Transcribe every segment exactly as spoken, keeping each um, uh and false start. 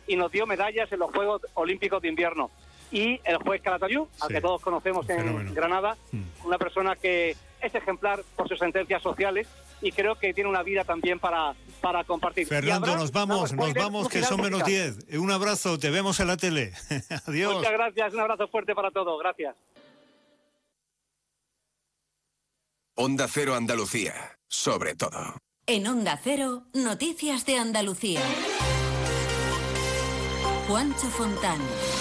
y nos dio medallas en los Juegos Olímpicos de Invierno. Y el juez Calatayud, sí, al que todos conocemos en fenómeno. Granada, mm. una persona que es ejemplar por sus sentencias sociales y creo que tiene una vida también para, para compartir. Fernando, nos vamos, nos vamos, que son menos diez. Un abrazo, te vemos en la tele. Adiós. Muchas gracias, un abrazo fuerte para todos, gracias. Onda Cero Andalucía, sobre todo. En Onda Cero, noticias de Andalucía. Juancho Fontán.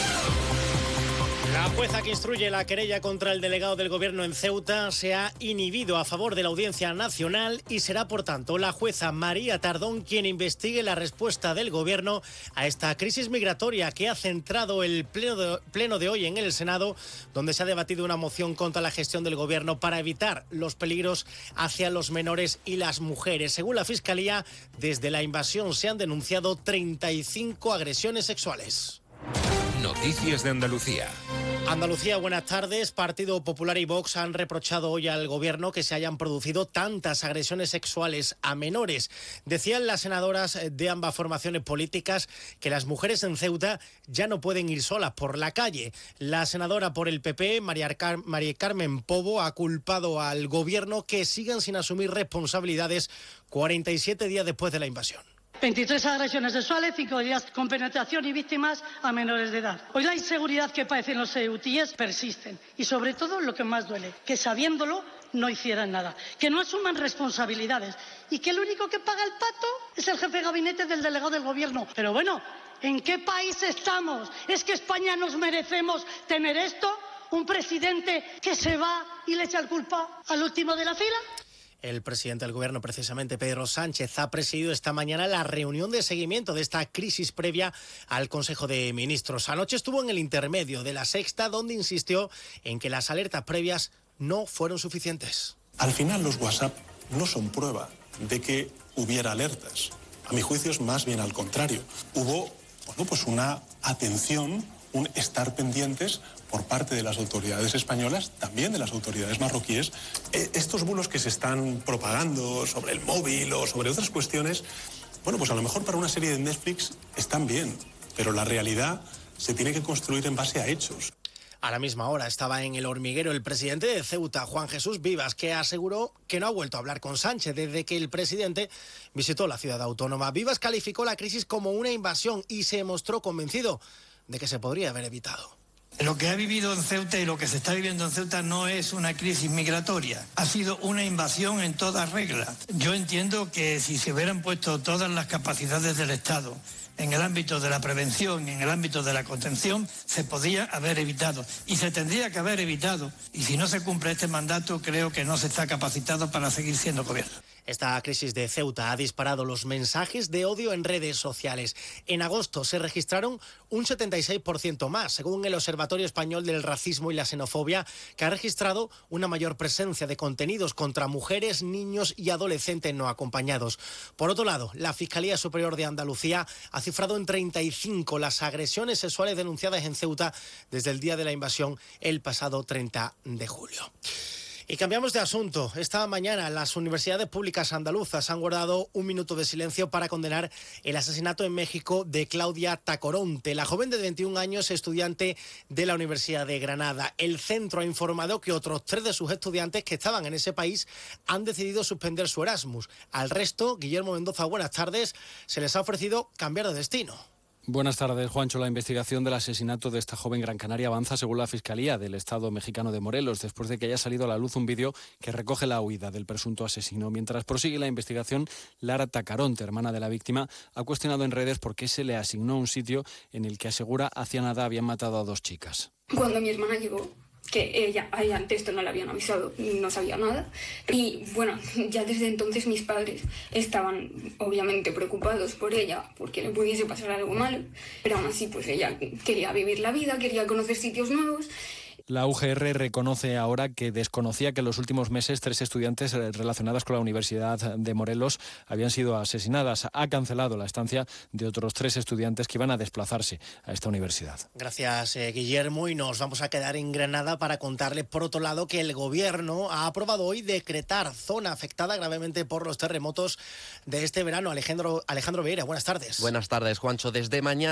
La jueza que instruye la querella contra el delegado del Gobierno en Ceuta se ha inhibido a favor de la Audiencia Nacional y será, por tanto, la jueza María Tardón quien investigue la respuesta del Gobierno a esta crisis migratoria que ha centrado el pleno de, pleno de hoy en el Senado, donde se ha debatido una moción contra la gestión del Gobierno para evitar los peligros hacia los menores y las mujeres. Según la Fiscalía, desde la invasión se han denunciado treinta y cinco agresiones sexuales. Noticias de Andalucía. Andalucía, buenas tardes. Partido Popular y Vox han reprochado hoy al Gobierno que se hayan producido tantas agresiones sexuales a menores. Decían las senadoras de ambas formaciones políticas que las mujeres en Ceuta ya no pueden ir solas por la calle. La senadora por el P P, María, Car- María Carmen Pobo, ha culpado al Gobierno que sigan sin asumir responsabilidades cuarenta y siete días después de la invasión. veintitrés agresiones sexuales, cinco días con penetración y víctimas a menores de edad. Hoy la inseguridad que padecen los ceutíes persisten y sobre todo lo que más duele, que sabiéndolo no hicieran nada, que no asuman responsabilidades y que el único que paga el pato es el jefe de gabinete del delegado del Gobierno. Pero bueno, ¿en qué país estamos? ¿Es que España nos merecemos tener esto? ¿Un presidente que se va y le echa la culpa al último de la fila? El presidente del Gobierno, precisamente Pedro Sánchez, ha presidido esta mañana la reunión de seguimiento de esta crisis previa al Consejo de Ministros. Anoche estuvo en el intermedio de la Sexta, donde insistió en que las alertas previas no fueron suficientes. Al final los WhatsApp no son prueba de que hubiera alertas. A mi juicio es más bien al contrario. Hubo, bueno, pues una atención, un estar pendientes por parte de las autoridades españolas, también de las autoridades marroquíes. Estos bulos que se están propagando sobre el móvil o sobre otras cuestiones, bueno, pues a lo mejor para una serie de Netflix están bien, pero la realidad se tiene que construir en base a hechos. A la misma hora estaba en El Hormiguero el presidente de Ceuta, Juan Jesús Vivas, que aseguró que no ha vuelto a hablar con Sánchez desde que el presidente visitó la ciudad autónoma. Vivas calificó la crisis como una invasión y se mostró convencido de que se podría haber evitado. Lo que ha vivido en Ceuta y lo que se está viviendo en Ceuta no es una crisis migratoria, ha sido una invasión en toda regla. Yo entiendo que si se hubieran puesto todas las capacidades del Estado en el ámbito de la prevención y en el ámbito de la contención, se podía haber evitado y se tendría que haber evitado. Y si no se cumple este mandato, creo que no se está capacitado para seguir siendo gobierno. Esta crisis de Ceuta ha disparado los mensajes de odio en redes sociales. En agosto se registraron un setenta y seis por ciento más, según el Observatorio Español del Racismo y la Xenofobia, que ha registrado una mayor presencia de contenidos contra mujeres, niños y adolescentes no acompañados. Por otro lado, la Fiscalía Superior de Andalucía ha cifrado en treinta y cinco las agresiones sexuales denunciadas en Ceuta desde el día de la invasión el pasado treinta de julio. Y cambiamos de asunto. Esta mañana las universidades públicas andaluzas han guardado un minuto de silencio para condenar el asesinato en México de Claudia Tacoronte, la joven de veintiún años, estudiante de la Universidad de Granada. El centro ha informado que otros tres de sus estudiantes que estaban en ese país han decidido suspender su Erasmus. Al resto, Guillermo Mendoza, buenas tardes, se les ha ofrecido cambiar de destino. Buenas tardes, Juancho. La investigación del asesinato de esta joven gran canaria avanza según la Fiscalía del Estado mexicano de Morelos, después de que haya salido a la luz un vídeo que recoge la huida del presunto asesino. Mientras prosigue la investigación, Lara Tacoronte, hermana de la víctima, ha cuestionado en redes por qué se le asignó un sitio en el que asegura hacía nada habían matado a dos chicas. Cuando mi hermana llegó, que ella, a ella antes esto no le habían avisado, no sabía nada. Y bueno, ya desde entonces mis padres estaban obviamente preocupados por ella, porque le pudiese pasar algo malo, pero aún así pues ella quería vivir la vida, quería conocer sitios nuevos. La U G R reconoce ahora que desconocía que en los últimos meses tres estudiantes relacionadas con la Universidad de Morelos habían sido asesinadas. Ha cancelado la estancia de otros tres estudiantes que iban a desplazarse a esta universidad. Gracias, eh, Guillermo. Y nos vamos a quedar en Granada para contarles, por otro lado, que el Gobierno ha aprobado hoy decretar zona afectada gravemente por los terremotos de este verano. Alejandro, Alejandro Vieira, buenas tardes. Buenas tardes, Juancho. Desde mañana